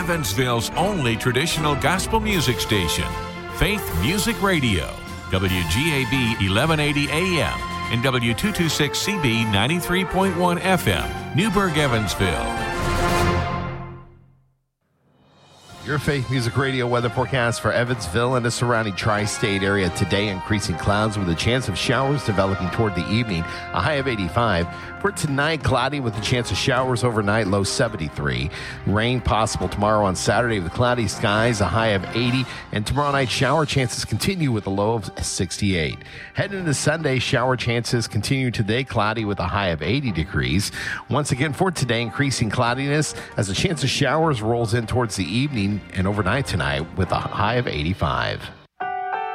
Evansville's only traditional gospel music station, Faith Music Radio, WGAB 1180 AM and W226CB 93.1 FM, Newburgh, Evansville. Your Faith Music Radio weather forecast for Evansville and the surrounding tri-state area today. Increasing clouds with a chance of showers developing toward the evening. A high of 85. For tonight, cloudy with a chance of showers overnight, low 73. Rain possible tomorrow on Saturday with cloudy skies, a high of 80. And tomorrow night, shower chances continue with a low of 68. Heading into Sunday, shower chances continue today, cloudy with a high of 80 degrees. Once again, for today, increasing cloudiness as a chance of showers rolls in towards the evening and overnight tonight with a high of 85.